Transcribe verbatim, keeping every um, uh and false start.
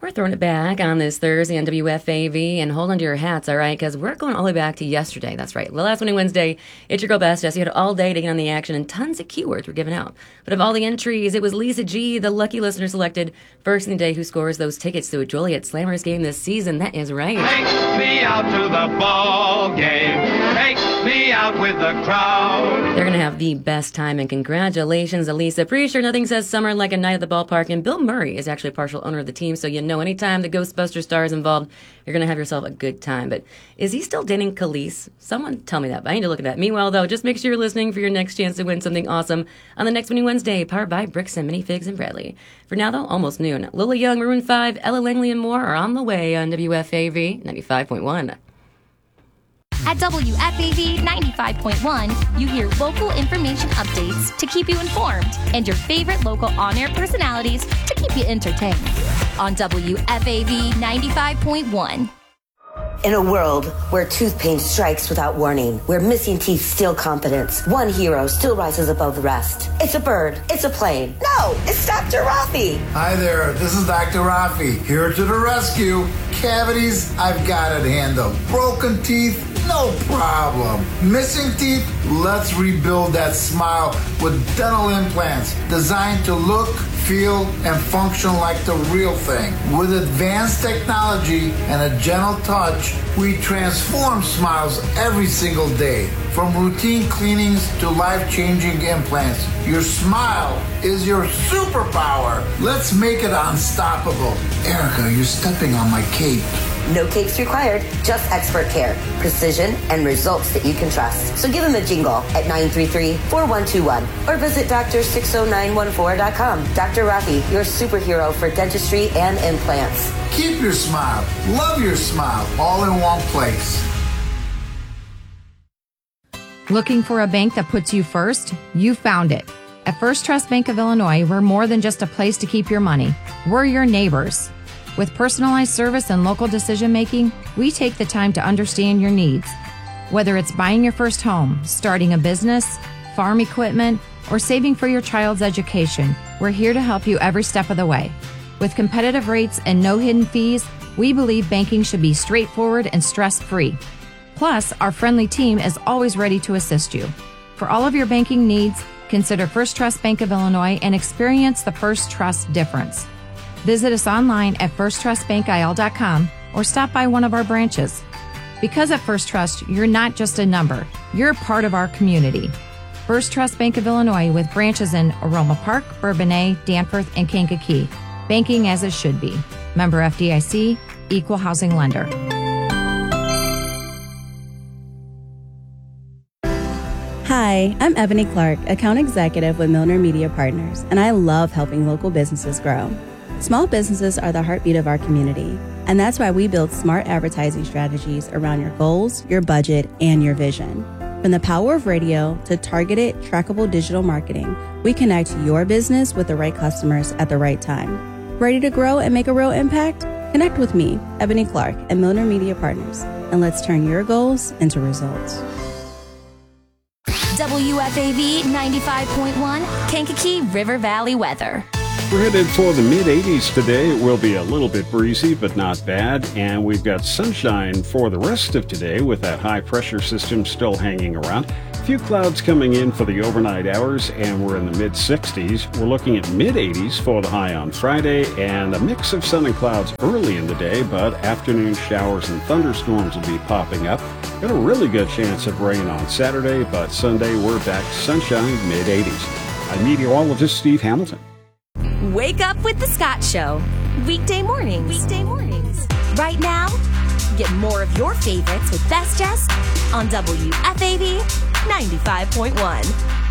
We're throwing it back on this Thursday on W F A V, and hold on to your hats, all right, because we're going all the way back to yesterday. That's right. The last Winning Wednesday, it's your girl Best Jess. You had all day to get on the action, and tons of keywords were given out. But of all the entries, it was Lisa G, the lucky listener selected first in the day, who scores those tickets to a Joliet Slammers game this season. That is right. Take me out to the ball game. Take me out with the crowd. They're going to have the best time, and congratulations, Elisa. Pretty sure nothing says summer like a night at the ballpark, and Bill Murray is actually a partial owner of the team, so you know anytime the Ghostbuster star is involved, you're going to have yourself a good time. But is he still dating Khalees? Someone tell me that, but I need to look at that. Meanwhile, though, just make sure you're listening for your next chance to win something awesome on the next Winning Wednesday, powered by Bricks and Minifigs and Bradley. For now, though, almost noon. Lily Young, Maroon five, Ella Langley, and more are on the way on W F A V ninety-five point one. At W F A V ninety-five point one, you hear local information updates to keep you informed and your favorite local on-air personalities to keep you entertained. On W F A V ninety-five point one. In a world where tooth pain strikes without warning, where missing teeth steal confidence, one hero still rises above the rest. It's a bird. It's a plane. No, it's Doctor Rafi. Hi there, this is Doctor Rafi, here to the rescue. Cavities, I've got it handled. Broken teeth, no problem. Missing teeth, let's rebuild that smile with dental implants designed to look, feel, and function like the real thing. With advanced technology and a gentle touch, we transform smiles every single day. From routine cleanings to life-changing implants, your smile is your superpower. Let's make it unstoppable. Erica, you're stepping on my cape. No capes required, just expert care, precision, and results that you can trust. So give him a jingle at nine three three, four one two one or visit doctor six oh nine one four dot com. Doctor Rafi, your superhero for dentistry and implants. Keep your smile, love your smile, all in one place. Looking for a bank that puts you first? You found it. At First Trust Bank of Illinois, we're more than just a place to keep your money. We're your neighbors. With personalized service and local decision-making, we take the time to understand your needs. Whether it's buying your first home, starting a business, farm equipment, or saving for your child's education, we're here to help you every step of the way. With competitive rates and no hidden fees, we believe banking should be straightforward and stress-free. Plus, our friendly team is always ready to assist you. For all of your banking needs, consider First Trust Bank of Illinois and experience the First Trust difference. Visit us online at first trust bank I L dot com or stop by one of our branches. Because at First Trust, you're not just a number, you're part of our community. First Trust Bank of Illinois with branches in Aroma Park, Bourbonnais, Danforth, and Kankakee. Banking as it should be. Member F D I C, Equal Housing Lender. Hi, I'm Ebony Clark, Account Executive with Milner Media Partners, and I love helping local businesses grow. Small businesses are the heartbeat of our community, and that's why we build smart advertising strategies around your goals, your budget, and your vision. From the power of radio to targeted, trackable digital marketing, we connect your business with the right customers at the right time. Ready to grow and make a real impact? Connect with me, Ebony Clark, at Milner Media Partners, and let's turn your goals into results. W F A V ninety-five point one, Kankakee River Valley weather. We're headed for the mid eighties today. It will be a little bit breezy, but not bad. And we've got sunshine for the rest of today with that high pressure system still hanging around. A few clouds coming in for the overnight hours, and we're in the mid sixties. We're looking at mid eighties for the high on Friday, and a mix of sun and clouds early in the day, but afternoon showers and thunderstorms will be popping up. Got a really good chance of rain on Saturday, but Sunday we're back to sunshine, mid eighties. I'm meteorologist Steve Hamilton. Wake up with the Scott Show. Weekday mornings. Weekday mornings. Right now, get more of your favorites with Best Jess on W F A V ninety-five point one.